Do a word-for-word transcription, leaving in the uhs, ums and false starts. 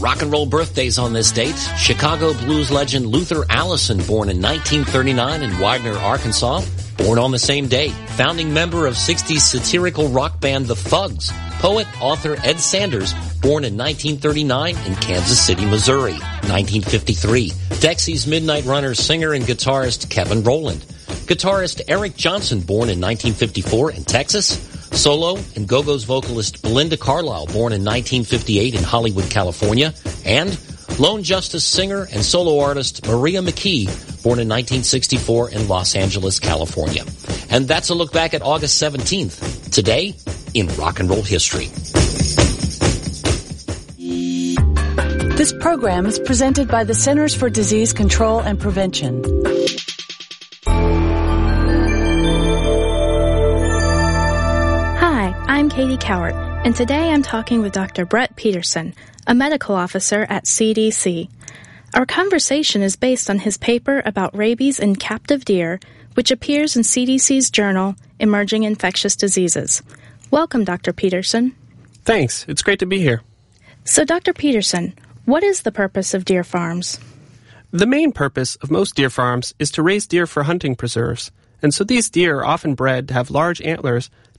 Rock and roll birthdays on this date. Chicago blues legend Luther Allison, born in nineteen thirty-nine in Widener, Arkansas. Born on the same day. Founding member of sixties satirical rock band The Fugs. Poet, author Ed Sanders, born in nineteen thirty-nine in Kansas City, Missouri. nineteen fifty-three. Dexy's Midnight Runners singer and guitarist Kevin Rowland. Guitarist Eric Johnson, born in nineteen fifty-four in Texas. Solo and Go-Go's vocalist Belinda Carlisle, born in nineteen fifty-eight in Hollywood, California. And Lone Justice singer and solo artist Maria McKee, born in nineteen sixty-four in Los Angeles, California. And that's a look back at August seventeenth, today in rock and roll history. This program is presented by the Centers for Disease Control and Prevention. Hi, I'm Katie Cowart, and today I'm talking with Doctor Brett Peterson, a medical officer at C D C. Our conversation is based on his paper about rabies in captive deer, which appears in C D C's journal, Emerging Infectious Diseases. Welcome, Doctor Peterson. Thanks. It's great to be here. So, Doctor Peterson, what is the purpose of deer farms? The main purpose of most deer farms is to raise deer for hunting preserves, and so these deer are often bred to have large antlers